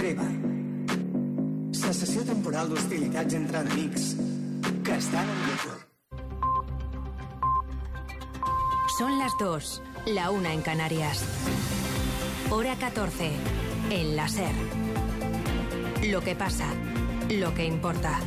Treva. Cessació temporal d'hostilitats entre enemics que estan en vigor. Son las 2, la 1 en Canarias. Hora 14, en la SER. Lo que pasa, lo que importa.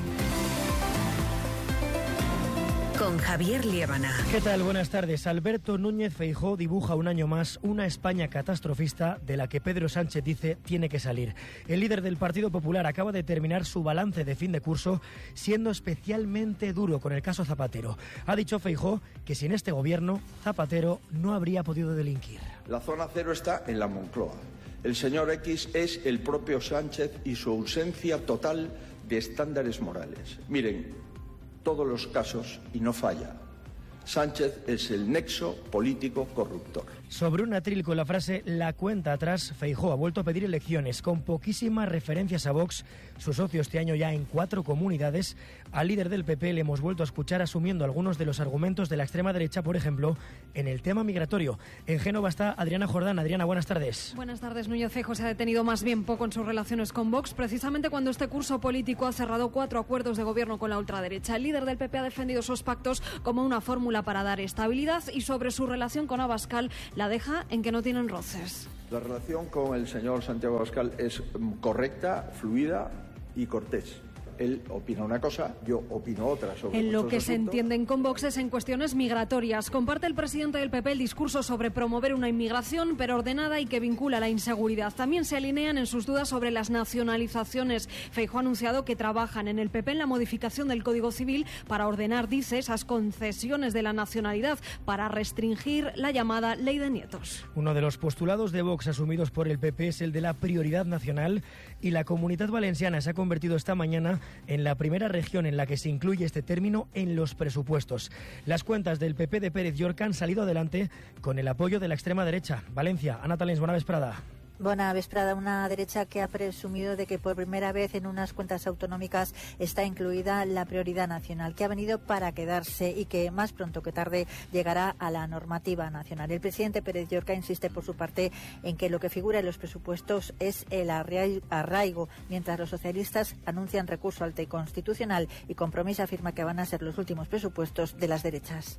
Con Javier Liébana. ¿Qué tal? Buenas tardes. Alberto Núñez Feijóo dibuja un año más una España catastrofista de la que Pedro Sánchez dice tiene que salir. El líder del Partido Popular acaba de terminar su balance de fin de curso siendo especialmente duro con el caso Zapatero. Ha dicho Feijóo que sin este gobierno Zapatero no habría podido delinquir. La zona cero está en la Moncloa. El señor X es el propio Sánchez y su ausencia total de estándares morales. Miren, todos los casos y no falla. Sánchez es el nexo político corruptor. Sobre un atril con la frase "la cuenta atrás", Feijóo ha vuelto a pedir elecciones con poquísimas referencias a Vox, su socio este año ya en 4 comunidades. Al líder del PP le hemos vuelto a escuchar asumiendo algunos de los argumentos de la extrema derecha, por ejemplo, en el tema migratorio. En Génova está Adriana Jordán. Adriana, buenas tardes. Buenas tardes. Núñez Feijóo se ha detenido más bien poco en sus relaciones con Vox, precisamente cuando este curso político ha cerrado 4 acuerdos de gobierno con la ultraderecha. El líder del PP ha defendido esos pactos como una fórmula para dar estabilidad y sobre su relación con Abascal la deja en que no tienen roces. La relación con el señor Santiago Abascal es correcta, fluida y cortés. Él opina una cosa, yo opino otra sobre en lo que asuntos. se entienden con Vox es en cuestiones migratorias. Comparte el presidente del PP el discurso sobre promover una inmigración, pero ordenada y que vincula la inseguridad. También se alinean en sus dudas sobre las nacionalizaciones. Feijóo ha anunciado que trabajan en el PP en la modificación del Código Civil para ordenar, dice, esas concesiones de la nacionalidad para restringir la llamada ley de nietos. Uno de los postulados de Vox asumidos por el PP es el de la prioridad nacional, y la Comunitat Valenciana se ha convertido esta mañana en la primera región en la que se incluye este término en los presupuestos. Las cuentas del PP de Pérez Llorca han salido adelante con el apoyo de la extrema derecha. Valencia, Ana Talens, buena vesprada. Bona vesprada. Una derecha que ha presumido de que por primera vez en unas cuentas autonómicas está incluida la prioridad nacional, que ha venido para quedarse y que más pronto que tarde llegará a la normativa nacional. El presidente Pérez Llorca insiste por su parte en que lo que figura en los presupuestos es el arraigo, mientras los socialistas anuncian recurso al Constitucional y Compromís afirma que van a ser los últimos presupuestos de las derechas.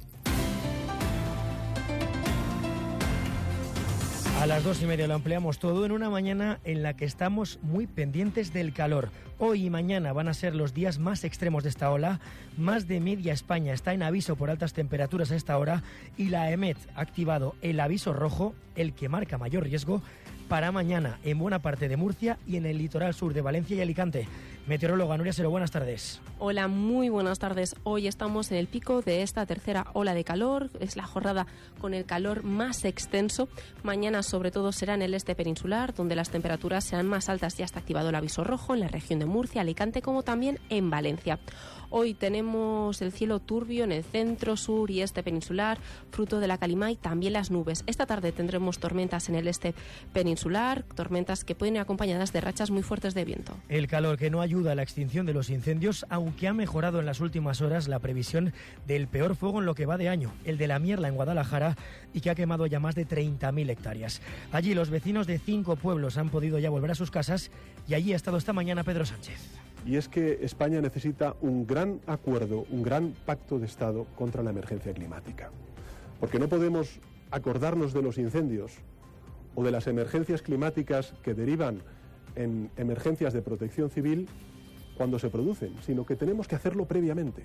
A las 2:30 lo ampliamos todo en una mañana en la que estamos muy pendientes del calor. Hoy y mañana van a ser los días más extremos de esta ola. Más de media España está en aviso por altas temperaturas a esta hora y la EMET ha activado el aviso rojo, el que marca mayor riesgo, para mañana en buena parte de Murcia y en el litoral sur de Valencia y Alicante. Meteoróloga Nuria Sero, buenas tardes. Hola, muy buenas tardes. Hoy estamos en el pico de esta tercera ola de calor. Es la jornada con el calor más extenso. Mañana sobre todo será en el este peninsular, donde las temperaturas serán más altas. Ya está activado el aviso rojo en la región de Murcia, Alicante, como también en Valencia. Hoy tenemos el cielo turbio en el centro, sur y este peninsular, fruto de la calima y también las nubes. Esta tarde tendremos tormentas en el este peninsular, tormentas que pueden ir acompañadas de rachas muy fuertes de viento. El calor que no ayuda a la extinción de los incendios, aunque ha mejorado en las últimas horas la previsión del peor fuego en lo que va de año, el de la Mierla en Guadalajara, y que ha quemado ya más de 30.000 hectáreas. Allí los vecinos de 5 pueblos han podido ya volver a sus casas y allí ha estado esta mañana Pedro Sánchez. Y es que España necesita un gran acuerdo, un gran pacto de Estado contra la emergencia climática. Porque no podemos acordarnos de los incendios o de las emergencias climáticas que derivan en emergencias de protección civil cuando se producen, sino que tenemos que hacerlo previamente.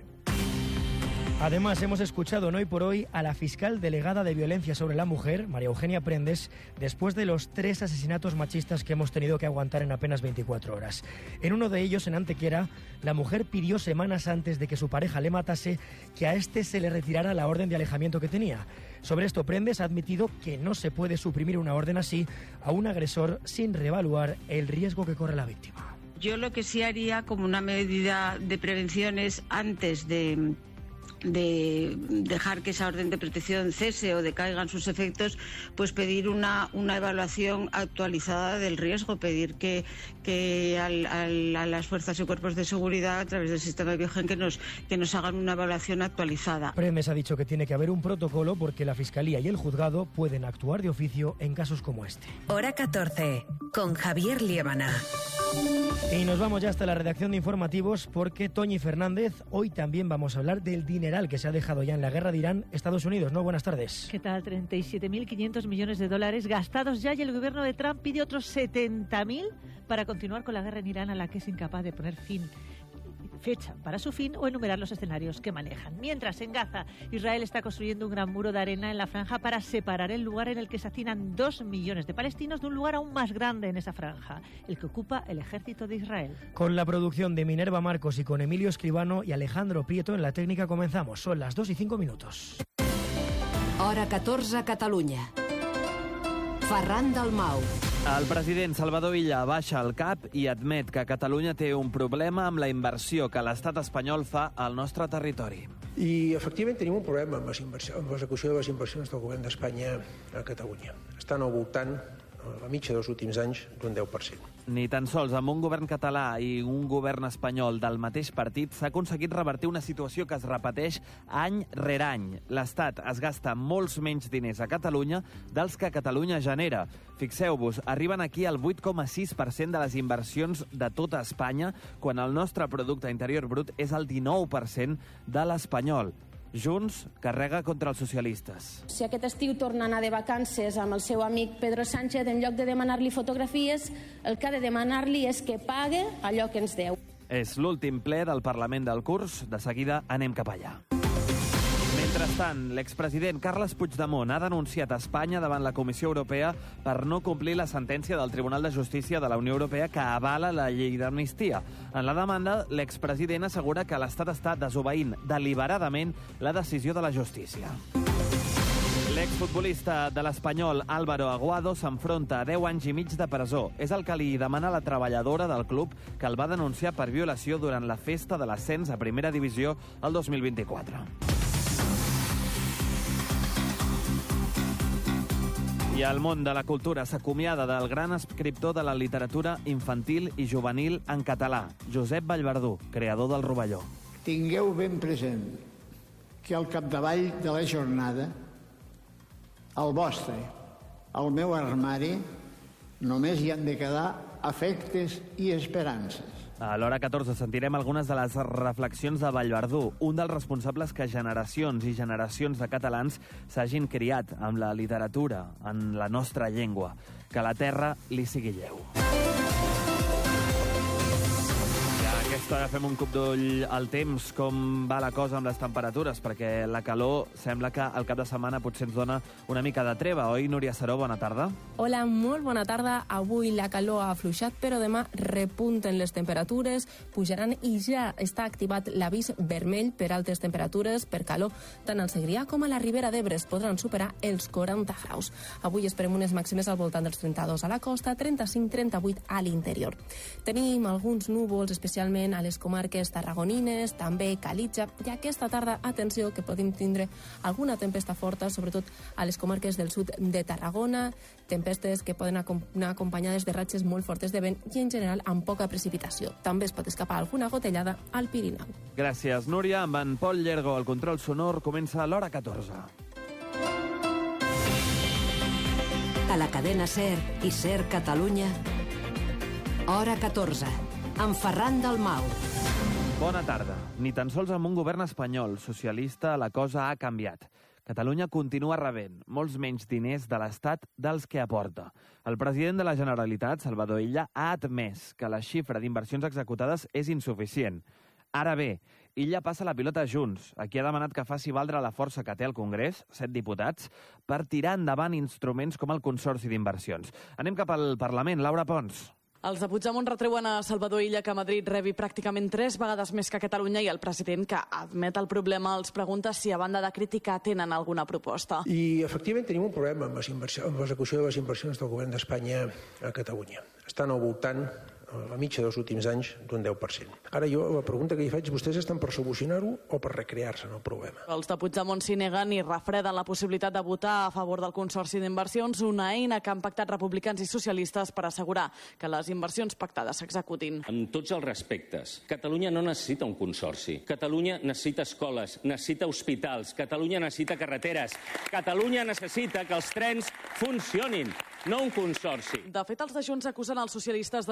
Además, hemos escuchado en Hoy por Hoy a la fiscal delegada de violencia sobre la mujer, María Eugenia Prendes, después de los 3 asesinatos machistas que hemos tenido que aguantar en apenas 24 horas. En uno de ellos, en Antequera, la mujer pidió semanas antes de que su pareja le matase que a este se le retirara la orden de alejamiento que tenía. Sobre esto, Prendes ha admitido que no se puede suprimir una orden así a un agresor sin reevaluar el riesgo que corre la víctima. Yo lo que sí haría como una medida de prevención es antes de dejar que esa orden de protección cese o decaigan sus efectos, pues pedir una evaluación actualizada del riesgo, pedir que a las fuerzas y cuerpos de seguridad a través del sistema Biogen que nos hagan una evaluación actualizada. Prendes ha dicho que tiene que haber un protocolo porque la Fiscalía y el Juzgado pueden actuar de oficio en casos como este. Hora 14, con Javier Liébana. Y nos vamos ya hasta la redacción de informativos porque Toñi Fernández, hoy también vamos a hablar del dineral que se ha dejado ya en la guerra de Irán, Estados Unidos, ¿no? Buenas tardes. ¿Qué tal? 37.500 millones de dólares gastados ya y el gobierno de Trump pide otros 70.000 para continuar con la guerra en Irán a la que es incapaz de poner fecha para su fin o enumerar los escenarios que manejan. Mientras, en Gaza, Israel está construyendo un gran muro de arena en la franja para separar el lugar en el que se hacinan 2 millones de palestinos de un lugar aún más grande en esa franja, el que ocupa el ejército de Israel. Con la producción de Minerva Marcos y con Emilio Escribano y Alejandro Prieto en la técnica comenzamos. Son las 2:05. Hora 14 a Catalunya. Ferran Dalmau. El president Salvador Illa baixa el cap i admet que Catalunya té un problema amb la inversió que l'estat espanyol fa al nostre territori. I, efectivament, tenim un problema amb l'execució de les inversions del govern d'Espanya a Catalunya. Estan al voltant, a la mitja dels últims anys, d'un 10%. Ni tan sols amb un govern català i un govern espanyol del mateix partit s'ha aconseguit revertir una situació que es repeteix any rere any. L'Estat es gasta molts menys diners a Catalunya dels que Catalunya genera. Fixeu-vos, arriben aquí al 8,6% de les inversions de tota Espanya, quan el nostre producte interior brut és el 19% de l'espanyol. Junts carrega contra els socialistes. Si aquest estiu torna a anar de vacances amb el seu amic Pedro Sánchez, en lloc de demanar-li fotografies, el que ha de demanar-li és que pague allò que ens deu. És l'últim ple del Parlament del curs. De seguida anem cap allà. Mentrestant, l'expresident Carles Puigdemont ha denunciat a Espanya davant la Comissió Europea per no complir la sentència del Tribunal de Justícia de la Unió Europea que avala la llei d'amnistia. En la demanda, l'expresident assegura que l'Estat està desobeint deliberadament la decisió de la justícia. L'exfutbolista de l'Espanyol Álvaro Aguado s'enfronta a 10 anys i mig de presó. És el que li demana la treballadora del club que el va denunciar per violació durant la festa de l'ascens a Primera Divisió el 2024. I el món de la cultura s'acomiada del gran escriptor de la literatura infantil i juvenil en català, Josep Vallverdú, creador del Rovelló. Tingueu ben present que al capdavall de la jornada, el vostre, el meu armari, només hi han de quedar afectes i esperances. A l'hora 14 sentirem algunes de les reflexions de Vallverdú, un dels responsables que generacions i generacions de catalans s'hagin criat amb la literatura, en la nostra llengua. Que la terra li sigui lleu. I a aquesta hora fem un cop d'ull al temps, com va la cosa amb les temperatures, perquè la calor sembla que al cap de setmana potser ens dona una mica de treva. Oi, Núria Saró, bona tarda? Hola, molt bona tarda. Avui la calor ha afluixat, però demà repunten les temperatures, pujaran i ja està activat l'avís vermell per altes temperatures, per calor. Tant al Segrià com a la Ribera d'Ebre podran superar els 40 graus. Avui esperem unes màximes al voltant dels 32 a la costa, 35-38 a l'interior. Tenim alguns núvols, especialment a les comarques tarragonines, també Calitja, i aquesta tarda, atenció, que podem tindre alguna tempesta forta, sobretot a les comarques del sud de Tarragona, tempestes que poden anar acompanyades de ratxes molt fortes de vent i, en general, amb poca precipitació. També es pot escapar alguna gotellada al Pirineu. Gràcies, Núria. Amb en Pol Llergo, el control sonor, comença l'hora 14. A la cadena SER i SER Catalunya, hora 14, amb Ferran Dalmau. Bona tarda. Ni tan sols amb un govern espanyol socialista la cosa ha canviat. Catalunya continua rebent molts menys diners de l'Estat dels que aporta. El president de la Generalitat, Salvador Illa, ha admès que la xifra d'inversions executades és insuficient. Ara bé, Illa passa la pilota a Junts, a qui ha demanat que faci valdre la força que té al Congrés, 7 diputats, per tirar endavant instruments com el Consorci d'Inversions. Anem cap al Parlament. Laura Pons. Els de Puigdemont retreuen a Salvador Illa que Madrid rebi pràcticament 3 vegades més que Catalunya i el president, que admet el problema, els pregunta si a banda de crítica tenen alguna proposta. I, efectivament, tenim un problema amb l'execució de les inversions del govern d'Espanya a Catalunya. Estan al voltant, a la mitja dels últims anys, d'un 10%. Ara jo, la pregunta que hi faig, vostès estan per solucionar-ho o per recrear-se en el problema? Els de Puigdemont s'hi neguen i refreden la possibilitat de votar a favor del Consorci d'Inversions, una eina que han pactat republicans i socialistes per assegurar que les inversions pactades s'executin. Amb tots els respectes, Catalunya no necessita un consorci. Catalunya necessita escoles, necessita hospitals, Catalunya necessita carreteres, Catalunya necessita que els trens funcionin, no un consorci. De fet, els de Junts acusen els socialistes de no haver fet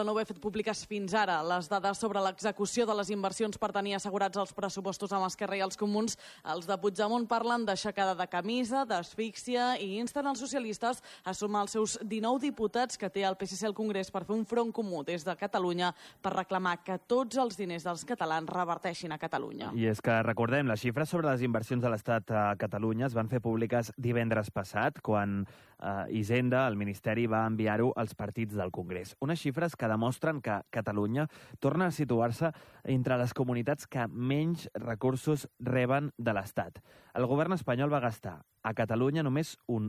públiques fins ara. Les dades sobre l'execució de les inversions per tenir assegurats els pressupostos amb Esquerra i els Comuns, els de Puigdemont parlen d'aixecada de camisa, d'asfíxia i insten els socialistes a sumar els seus 19 diputats que té el PSC al Congrés per fer un front comú des de Catalunya per reclamar que tots els diners dels catalans reverteixin a Catalunya. I és que recordem, les xifres sobre les inversions de l'Estat a Catalunya es van fer públiques divendres passat, quan Hisenda, el Ministeri, va enviar-ho als partits del Congrés. Unes xifres que demostren que Catalunya torna a situar-se entre les comunitats que menys recursos reben de l'Estat. El govern espanyol va gastar a Catalunya només un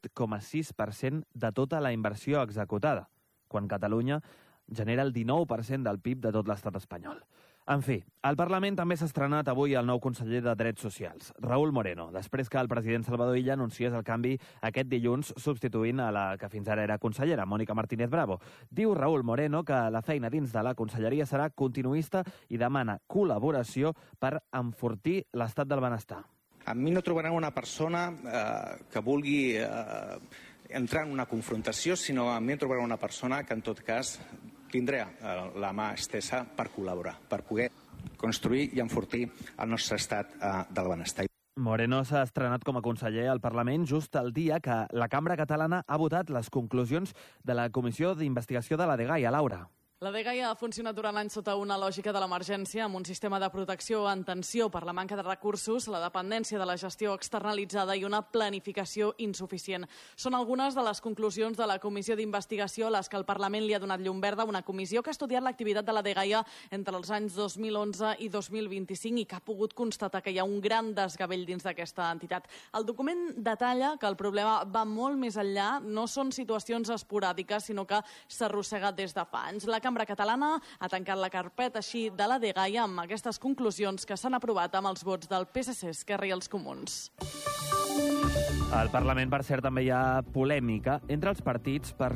8,6% de tota la inversió executada, quan Catalunya genera el 19% del PIB de tot l'estat espanyol. En fi, al Parlament també s'ha estrenat avui el nou conseller de Drets Socials, Raúl Moreno, després que el president Salvador Illa anunciés el canvi aquest dilluns substituint a la que fins ara era consellera, Mónica Martínez Bravo. Diu Raúl Moreno que la feina dins de la conselleria serà continuista i demana col·laboració per enfortir l'estat del benestar. A mi no trobaran una persona que vulgui entrar en una confrontació, sinó a mi em trobaran una persona que en tot cas tindrà la mà estesa per col·laborar, per poder construir i enfortir el nostre estat del benestar. Moreno s'ha estrenat com a conseller al Parlament just el dia que la Cambra Catalana ha votat les conclusions de la Comissió d'Investigació de la Dgaia, Laura. La Dgaia ha funcionat durant anys sota una lògica de l'emergència, amb un sistema de protecció en tensió per la manca de recursos, la dependència de la gestió externalitzada i una planificació insuficient. Són algunes de les conclusions de la comissió d'investigació a les que el Parlament li ha donat llum verda, una comissió que ha estudiat l'activitat de la Dgaia entre els anys 2011 i 2025 i que ha pogut constatar que hi ha un gran desgavell dins d'aquesta entitat. El document detalla que el problema va molt més enllà, no són situacions esporàdiques, sinó que s'arrossega des de fa anys. La Cambra Catalana ha tancat la carpeta així de la Dgaia amb aquestes conclusions que s'han aprovat amb els vots del PSC, Esquerra i els Comuns. Al Parlament, per cert, també hi ha polèmica entre els partits per